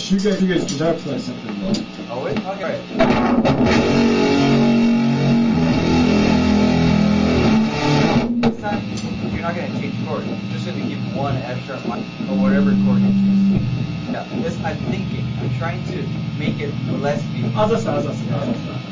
you guys deserve to play something though. Oh wait? Okay. This time, you're not gonna change chord. You're just gonna give one extra line or whatever chord you choose. Yeah, this I'm thinking. I'm trying to make it less be. あざっす。